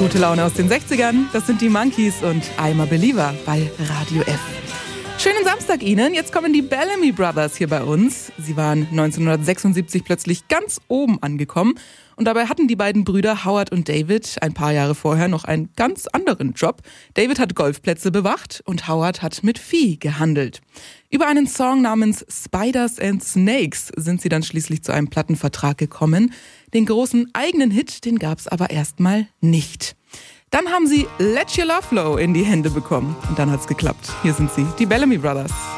Gute Laune aus den 60ern, das sind die Monkeys und I'm a Believer bei Radio F. Schönen Samstag Ihnen, jetzt kommen die Bellamy Brothers hier bei uns. Sie waren 1976 plötzlich ganz oben angekommen und dabei hatten die beiden Brüder Howard und David ein paar Jahre vorher noch einen ganz anderen Job. David hat Golfplätze bewacht und Howard hat mit Vieh gehandelt. Über einen Song namens Spiders and Snakes sind sie dann schließlich zu einem Plattenvertrag gekommen. Den großen eigenen Hit, den gab's aber erstmal nicht. Dann haben sie Let Your Love Flow in die Hände bekommen und dann hat's geklappt. Hier sind sie, die Bellamy Brothers.